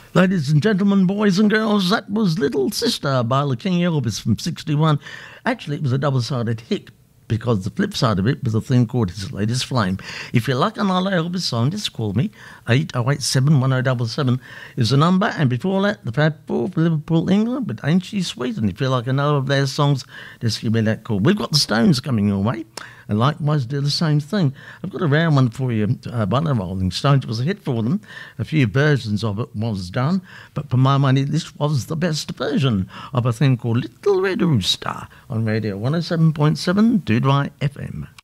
Ladies and gentlemen, boys and girls, that was Little Sister by the King Elvis from 61. Actually, it was a double-sided hit because the flip side of it was a thing called His Latest Flame. If you like another Elvis song, just call me. 8087 is the number. And before that, the Fab Four for Liverpool, England, but Ain't She Sweet? And if you like another of their songs, just give me that call. We've got the Stones coming your way. And likewise do the same thing. I've got a rare one for you by the Rolling Stones. It was a hit for them. A few versions of it was done, but for my money, this was the best version of a thing called Little Red Rooster on Radio 107.7 Doodly FM.